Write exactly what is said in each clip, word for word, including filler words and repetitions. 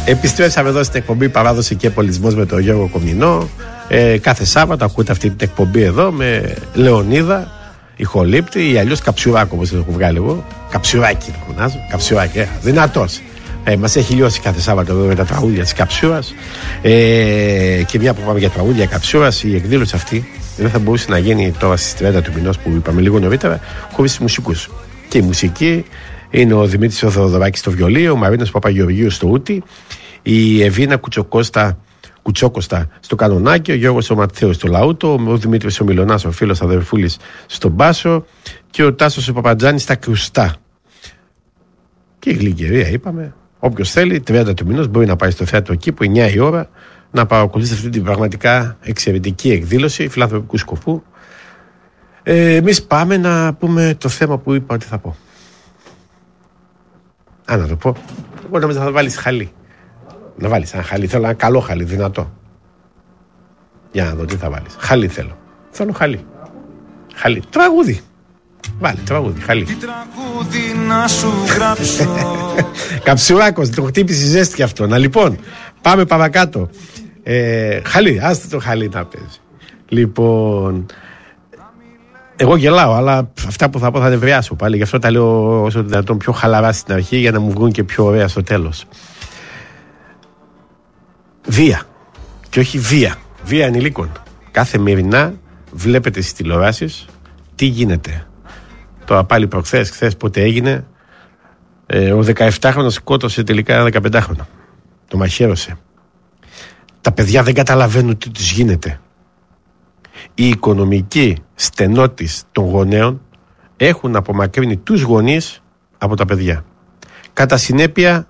Επιστρέψαμε εδώ στην εκπομπή Παράδοση και Πολιτισμός με τον Γιώργο Κομινό. Ε, κάθε Σάββατο ακούτε αυτή την εκπομπή εδώ με Λεωνίδα, ηχολήπτη ή αλλιώς Καψουράκο, όπως το έχω βγάλει εγώ. Καψουράκι το φωνάζω. Καψουράκι, ε, δυνατός. Ε, μας έχει λιώσει κάθε Σάββατο εδώ με τα τραγούδια της Καψούρας. Ε, και μια που πάμε για τραγούδια Καψούρας, η εκδήλωση αυτή δεν θα μπορούσε να γίνει τώρα στις τριάντα του μηνός που είπαμε λίγο νωρίτερα, χωρίς μουσικούς. Και η μουσική είναι ο Δημήτρης ο Θεοδωράκης στο βιολί, ο Μαρίνος Παπαγεωργίου στο ούτι, η Εβίνα Κουτσοκώστα, Κουτσόκοστα στο κανονάκι, ο Γιώργος ο Ματθαίος στο λαούτο, ο Δημήτρης ο Μιλωνάς, ο φίλος αδερφούλης στον μπάσο και ο Τάσος ο Παπατζάνης στα κρουστά. Και η Γλυκερία είπαμε. Όποιος θέλει, τριάντα του μηνός μπορεί να πάει στο θέατρο εκεί που εννιά η ώρα να παρακολουθήσει αυτή την πραγματικά εξαιρετική εκδήλωση φιλανθρωπικού σκοπού. Ε, εμείς πάμε να πούμε το θέμα που είπα ότι θα πω. Α, να το πω. Εγώ νόμιζα να βάλεις χαλί. Να βάλεις ένα χαλί. Θέλω ένα καλό χαλί, δυνατό. Για να δω τι θα βάλεις. Χαλί θέλω. Θέλω χαλί. Χαλί. Τραγούδι. Βάλε τραγούδι, χαλί. Τι τραγούδι να σου γράψω. Καψουράκος, το χτύπησε ζέστη κι αυτό. Να λοιπόν, πάμε παρακάτω. Ε, χαλί, άστε το χαλί να παίζει. Λοιπόν, εγώ γελάω, αλλά αυτά που θα πω θα νευριάσω πάλι. Γι' αυτό τα λέω όσο δυνατόν πιο χαλαρά στην αρχή για να μου βγουν και πιο ωραία στο τέλος. Βία. Και όχι βία. Βία ανηλίκων. Κάθε μερινά βλέπετε στις τηλεοράσεις τι γίνεται. Τώρα πάλι προχθές, χθες πότε έγινε, ε, ο δεκαεφτάχρονος σκότωσε τελικά ένα δεκαπεντάχρονο. Το μαχαίρωσε. Τα παιδιά δεν καταλαβαίνουν τι τους γίνεται. Η οικονομική στενότης των γονέων έχουν απομακρύνει τους γονείς από τα παιδιά. Κατά συνέπεια,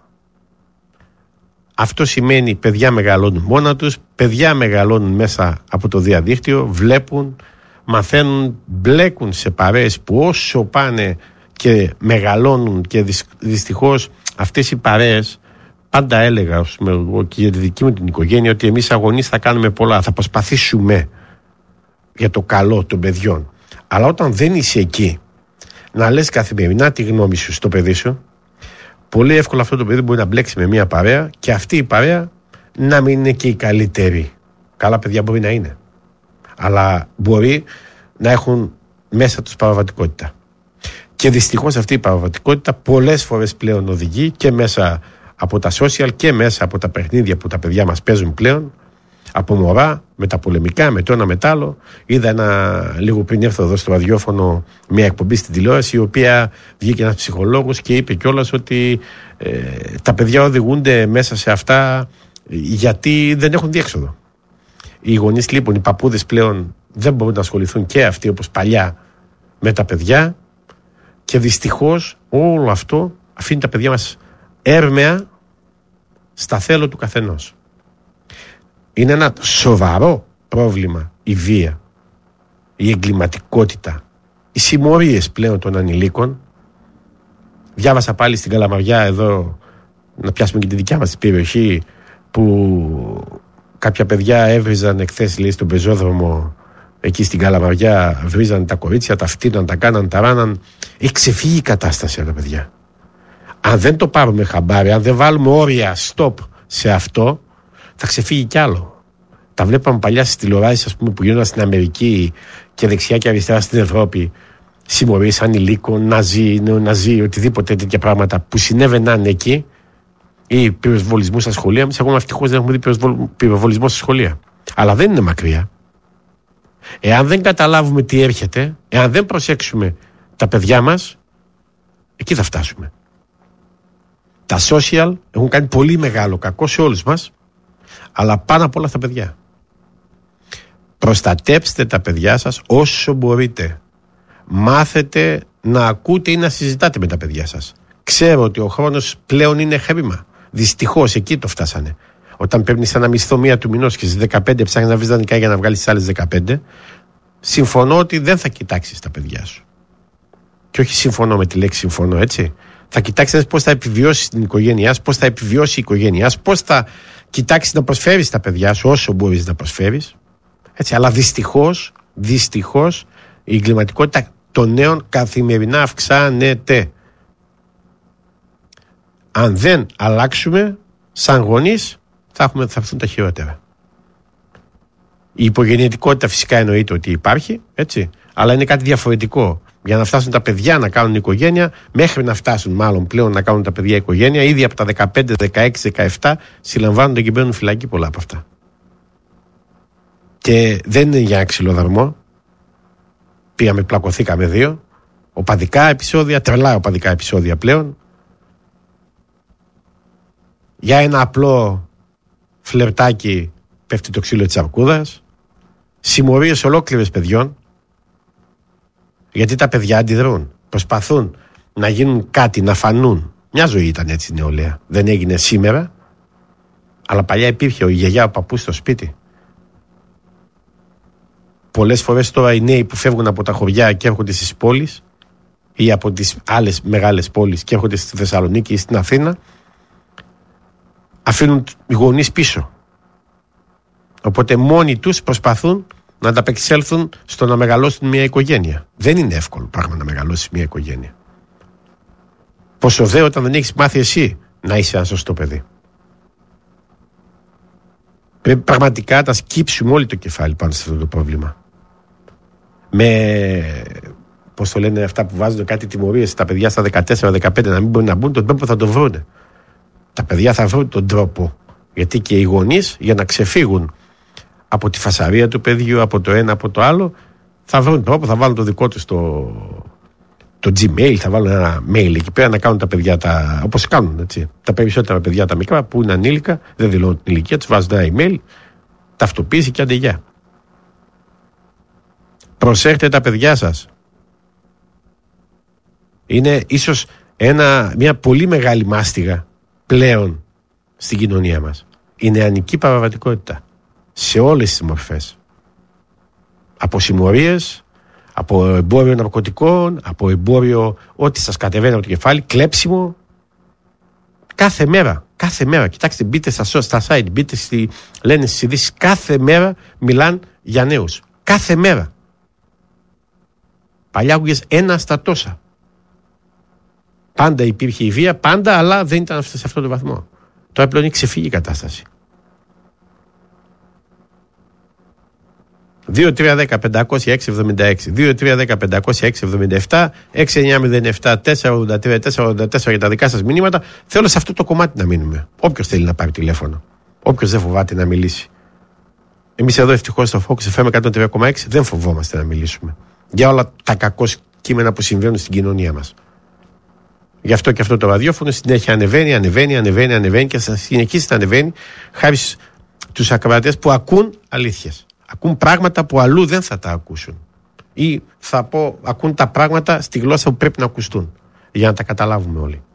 αυτό σημαίνει παιδιά μεγαλώνουν μόνα τους, παιδιά μεγαλώνουν μέσα από το διαδίκτυο, βλέπουν, μαθαίνουν, μπλέκουν σε παρέες που όσο πάνε και μεγαλώνουν και δυστυχώς αυτές οι παρέες, πάντα έλεγα εγώ και για τη δική μου την οικογένεια ότι εμείς αγωνείς θα κάνουμε πολλά, θα προσπαθήσουμε για το καλό των παιδιών, αλλά όταν δεν είσαι εκεί να λες καθημερινά τη γνώμη σου στο παιδί σου, πολύ εύκολα αυτό το παιδί μπορεί να μπλέξει με μια παρέα και αυτή η παρέα να μην είναι και η καλύτερη. Καλά παιδιά μπορεί να είναι, αλλά μπορεί να έχουν μέσα τους παραβατικότητα. Και δυστυχώς αυτή η παραβατικότητα πολλές φορές πλέον οδηγεί και μέσα από τα social και μέσα από τα παιχνίδια που τα παιδιά μας παίζουν πλέον, από μωρά, με τα πολεμικά, με το ένα με το άλλο. Είδα ένα, λίγο πριν έρθω εδώ στο ραδιόφωνο, μια εκπομπή στην τηλεόραση, η οποία βγήκε ένας ψυχολόγος και είπε κιόλας ότι ε, τα παιδιά οδηγούνται μέσα σε αυτά γιατί δεν έχουν διέξοδο. Οι γονείς λοιπόν, οι παππούδες πλέον δεν μπορούν να ασχοληθούν και αυτοί όπως παλιά με τα παιδιά και δυστυχώς όλο αυτό αφήνει τα παιδιά μας έρμεα στα θέλω του καθενός. Είναι ένα σοβαρό πρόβλημα η βία, η εγκληματικότητα, οι συμμορίες πλέον των ανηλίκων. Διάβασα πάλι στην Καλαμαριά εδώ, να πιάσουμε και τη δικιά μας περιοχή, που κάποια παιδιά έβριζαν εχθές, λέει, στον πεζόδρομο εκεί στην Καλαμαριά, βρίζαν τα κορίτσια, τα φτύναν, τα κάναν, τα ράναν. Έχει ξεφύγει η κατάσταση, τα παιδιά. Αν δεν το πάρουμε χαμπάρι, αν δεν βάλουμε όρια stop σε αυτό, θα ξεφύγει κι άλλο. Τα βλέπαμε παλιά στις τηλεοράσεις, ας πούμε, που γίνονταν στην Αμερική και δεξιά και αριστερά στην Ευρώπη. Συμμορίες ανηλίκων, ναζί, νεοναζί, οτιδήποτε τέτοια πράγματα που συνέβαιναν εκεί, ή πυροσβολισμού στα σχολεία. Εμείς ακόμα ευτυχώς δεν έχουμε δει πυροβολισμό στα σχολεία. Αλλά δεν είναι μακριά. Εάν δεν καταλάβουμε τι έρχεται, εάν δεν προσέξουμε τα παιδιά μας, εκεί θα φτάσουμε. Τα social έχουν κάνει πολύ μεγάλο κακό σε όλους μας, αλλά πάνω απ' όλα στα παιδιά. Προστατέψτε τα παιδιά σας όσο μπορείτε. Μάθετε να ακούτε ή να συζητάτε με τα παιδιά σας. Ξέρω ότι ο χρόνος πλέον είναι χρήμα. Δυστυχώς εκεί το φτάσανε. Όταν παίρνεις ένα μισθό μία του μηνός και στις δεκαπέντε ψάχνεις να βρεις δανεικά για να βγάλεις τις άλλες δεκαπέντε, συμφωνώ ότι δεν θα κοιτάξεις τα παιδιά σου. Και όχι συμφωνώ με τη λέξη συμφωνώ, έτσι. Θα κοιτάξεις πώς θα επιβιώσεις την οικογένειά σου, πώς θα επιβιώσει η οικογένειά σου, πώς θα κοιτάξεις να προσφέρεις τα παιδιά σου όσο μπορείς να προσφέρεις. Έτσι, αλλά δυστυχώς, δυστυχώς η εγκληματικότητα των νέων καθημερινά αυξάνεται. Αν δεν αλλάξουμε, σαν γονείς θα, έχουμε, θα έρθουν τα χειρότερα. Η υπογεννητικότητα φυσικά εννοείται ότι υπάρχει, έτσι, αλλά είναι κάτι διαφορετικό. Για να φτάσουν τα παιδιά να κάνουν οικογένεια, μέχρι να φτάσουν μάλλον πλέον να κάνουν τα παιδιά οικογένεια, ήδη από τα δεκαπέντε, δεκαέξι, δεκαεπτά συλλαμβάνονται και μπαίνουν φυλακή πολλά από αυτά. Και δεν είναι για ξυλοδαρμό. Πήγαμε, πλακωθήκαμε δύο. Οπαδικά επεισόδια, τρελά οπαδικά επεισόδια πλέον. Για ένα απλό φλερτάκι πέφτει το ξύλο της αρκούδας. Συμμορίες ολόκληρες παιδιών. Γιατί τα παιδιά αντιδρούν. Προσπαθούν να γίνουν κάτι, να φανούν. Μια ζωή ήταν έτσι η νεολαία. Δεν έγινε σήμερα. Αλλά παλιά υπήρχε ο η γιαγιά, ο παππούς στο σπίτι. Πολλές φορές τώρα οι νέοι που φεύγουν από τα χωριά και έρχονται στις πόλεις ή από τις άλλες μεγάλες πόλεις και έρχονται στη Θεσσαλονίκη ή στην Αθήνα, αφήνουν οι γονείς πίσω. Οπότε μόνοι τους προσπαθούν να ανταπεξέλθουν στο να μεγαλώσουν μια οικογένεια. Δεν είναι εύκολο πράγμα να μεγαλώσεις μια οικογένεια. Πόσο δε όταν δεν έχεις μάθει εσύ να είσαι ένα σωστό παιδί. Πρέπει πραγματικά να σκύψουμε όλοι το κεφάλι πάνω σε αυτό το πρόβλημα. Με, πώς το λένε αυτά που βάζουν κάτι τιμωρίες στα παιδιά στα δεκατέσσερα δεκαπέντε να μην μπορούν να μπουν, τον τρόπο θα το βρουν. Τα παιδιά θα βρουν τον τρόπο. Γιατί και οι γονείς για να ξεφύγουν από τη φασαρία του παιδιού, από το ένα, από το άλλο, θα βρουν τρόπο, θα βάλουν το δικό τους το, το Gmail, θα βάλουν ένα mail εκεί πέρα να κάνουν τα παιδιά, τα, όπως κάνουν, έτσι. Τα περισσότερα παιδιά τα μικρά που είναι ανήλικα, δεν δηλώνουν την ηλικία τους, βάζουν ένα email, ταυτοποίηση και αντεγιά. Προσέχτε τα παιδιά σας. Είναι ίσως ένα, μια πολύ μεγάλη μάστιγα πλέον στην κοινωνία μας. Η νεανική παραβατικότητα σε όλες τις μορφές. Από συμμορίες, από εμπόριο ναρκωτικών, από εμπόριο ό,τι σας κατεβαίνει από το κεφάλι, κλέψιμο. Κάθε μέρα, κάθε μέρα. Κοιτάξτε, μπείτε στα, στα site, μπείτε στη, λένε στις ειδήσεις, κάθε μέρα μιλάνε για νέους. Κάθε μέρα. Παλιά άκουγες ένα στα τόσα. Πάντα υπήρχε η βία, πάντα, αλλά δεν ήταν σε αυτόν τον βαθμό. Τώρα πλέον έχει ξεφύγει η κατάσταση. δύο τρία ένα μηδέν πεντακόσια έξι εβδομήντα έξι, δύο τρία ένα μηδέν πεντακόσια έξι εβδομήντα επτά, έξι εννιά μηδέν επτά τέσσερα ογδόντα τρία τέσσερα ογδόντα τέσσερα για τα δικά σας μηνύματα. Θέλω σε αυτό το κομμάτι να μείνουμε. Όποιος θέλει να πάρει τηλέφωνο. Όποιος δεν φοβάται να μιλήσει. Εμείς εδώ ευτυχώς στο Fox εφ εμ εκατόν τρία κόμμα έξι δεν φοβόμαστε να μιλήσουμε. Για όλα τα κακό κείμενα που συμβαίνουν στην κοινωνία μας. Γι' αυτό και αυτό το ραδιόφωνο συνέχεια ανεβαίνει, ανεβαίνει, ανεβαίνει, ανεβαίνει και θα συνεχίσει να ανεβαίνει χάρη στους ακροατές που ακούν αλήθειες. Ακούν πράγματα που αλλού δεν θα τα ακούσουν. Ή θα πω, ακούν τα πράγματα στη γλώσσα που πρέπει να ακουστούν. Για να τα καταλάβουμε όλοι.